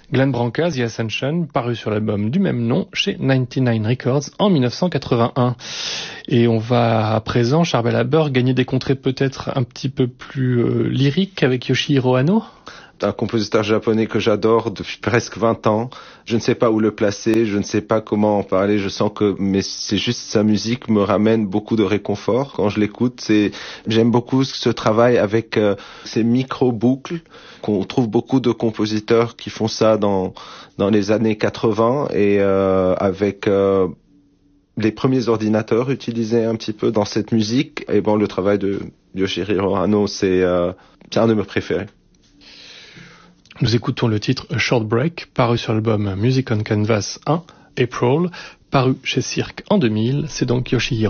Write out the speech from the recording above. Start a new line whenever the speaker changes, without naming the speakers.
Glenn Branca, The Ascension, paru sur l'album du même nom chez 99 Records en 1981. Et on va à présent, Charbel Haber, gagner des contrées peut-être un petit peu plus lyriques avec Yoshihiro Hanno.
Un compositeur japonais que j'adore depuis presque 20 ans. Je ne sais pas où le placer, je ne sais pas comment en parler. Je sens mais c'est juste sa musique me ramène beaucoup de réconfort quand je l'écoute. J'aime beaucoup ce travail avec ces micro-boucles qu'on trouve beaucoup de compositeurs qui font ça dans les années 80 et avec les premiers ordinateurs utilisés un petit peu dans cette musique. Et bon, le travail de Yoshihiro Hanno, c'est un de mes préférés.
Nous écoutons le titre A Short Break, paru sur l'album Music on Canvas 1, April, paru chez Cirque en 2000. C'est donc Yoshihiro